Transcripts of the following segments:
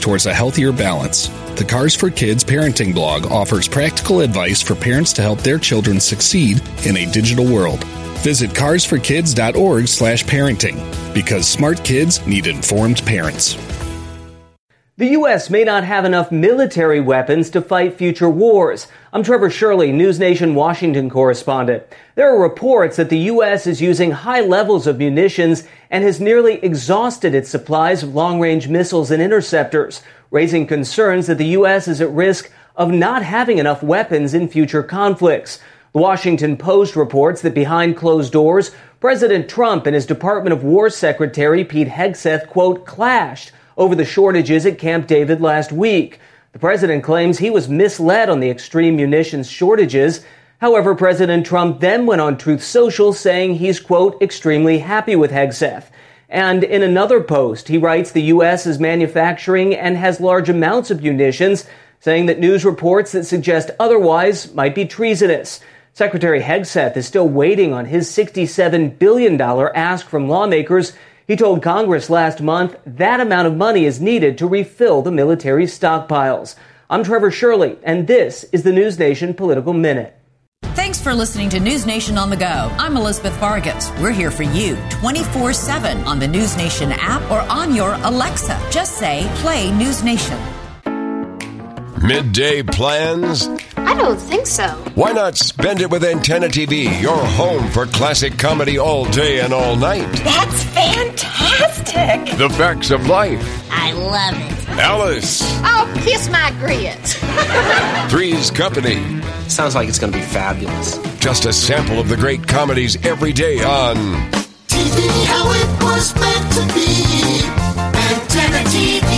towards a healthier balance. The Cars for Kids parenting blog offers practical advice for parents to help their children succeed in a digital world. Visit carsforkids.org/parenting, because smart kids need informed parents. The U.S. may not have enough military weapons to fight future wars. I'm Trevor Shirley, News Nation Washington correspondent. There are reports that the U.S. is using high levels of munitions and has nearly exhausted its supplies of long-range missiles and interceptors, raising concerns that the U.S. is at risk of not having enough weapons in future conflicts. The Washington Post reports that behind closed doors, President Trump and his Department of War Secretary Pete Hegseth, quote, clashed over the shortages at Camp David last week. The president claims he was misled on the extreme munitions shortages. However, President Trump then went on Truth Social saying he's, quote, extremely happy with Hegseth. And in another post, he writes the U.S. is manufacturing and has large amounts of munitions, saying that news reports that suggest otherwise might be treasonous. Secretary Hegseth is still waiting on his $67 billion ask from lawmakers. He told Congress last month that amount of money is needed to refill the military stockpiles. I'm Trevor Shirley, and this is the News Nation Political Minute. Thanks for listening to News Nation on the Go. I'm Elizabeth Vargas. We're here for you 24/7 on the News Nation app or on your Alexa. Just say, play News Nation. Midday plans? I don't think so. Why not spend it with Antenna TV, your home for classic comedy all day and all night? That's fantastic. The Facts of Life. I love it. Alice. Oh, kiss my grits. Three's Company. Sounds like it's going to be fabulous. Just a sample of the great comedies every day on TV, how it was meant to be. Antenna TV.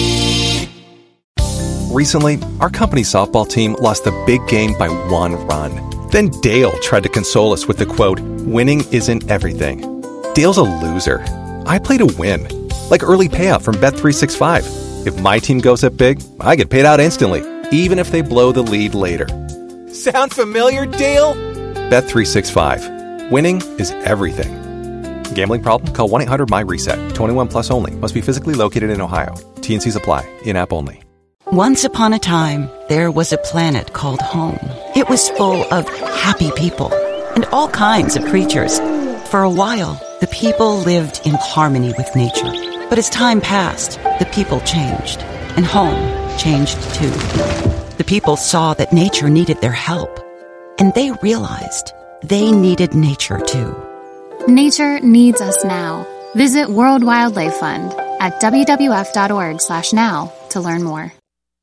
Recently, our company softball team lost the big game by 1 run. Then Dale tried to console us with the quote, winning isn't everything. Dale's a loser. I play to win. Like early payout from Bet365. If my team goes up big, I get paid out instantly, even if they blow the lead later. Sound familiar, Dale? Bet365. Winning is everything. Gambling problem? Call 1-800-MY-RESET. 21 plus only. Must be physically located in Ohio. T&Cs apply. In-app only. Once upon a time, there was a planet called home. It was full of happy people and all kinds of creatures. For a while, the people lived in harmony with nature. But as time passed, the people changed, and home changed too. The people saw that nature needed their help, and they realized they needed nature too. Nature needs us now. Visit World Wildlife Fund at wwf.org/now to learn more.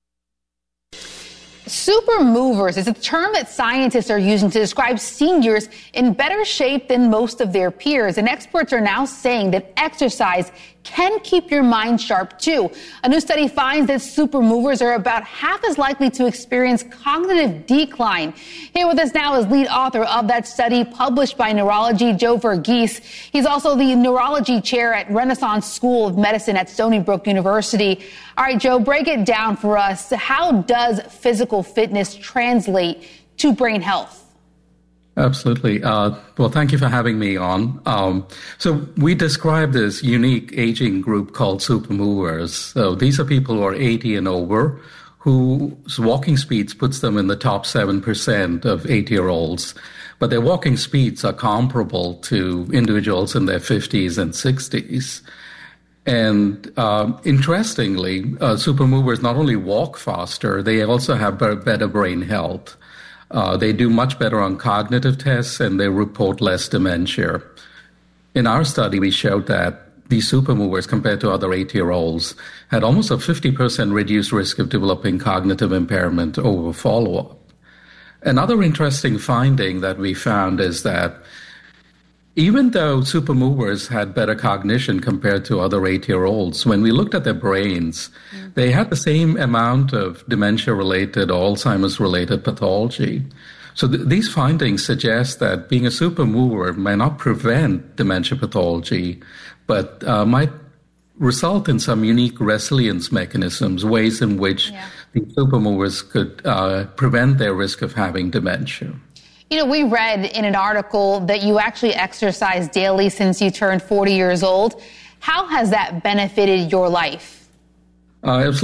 Super movers is a term that scientists are using to describe seniors in better shape than most of their peers. And experts are now saying that exercise can keep your mind sharp, too. A new study finds that super movers are about half as likely to experience cognitive decline. Here with us now is lead author of that study published by Neurology, Joe Verghese. He's also the neurology chair at Renaissance School of Medicine at Stony Brook University. All right, Joe, break it down for us. How does physical fitness translate to brain health? Absolutely. Well, thank you for having me on. So we describe this unique aging group called super movers. So these are people who are 80 and over, whose walking speeds puts them in the top 7% of 80-year-olds. But their walking speeds are comparable to individuals in their 50s and 60s. And interestingly, super movers not only walk faster, they also have better brain health. They do much better on cognitive tests, and they report less dementia. In our study, we showed that these super movers, compared to other 80-year-olds, had almost a 50% reduced risk of developing cognitive impairment over follow-up. Another interesting finding that we found is that even though super movers had better cognition compared to other 80-year-olds, when we looked at their brains, they had the same amount of dementia-related, Alzheimer's-related pathology. So these findings suggest that being a super mover may not prevent dementia pathology, but might result in some unique resilience mechanisms, ways in which the super movers could prevent their risk of having dementia. You know, we read in an article that you actually exercise daily since you turned 40 years old. How has that benefited your life? Absolutely.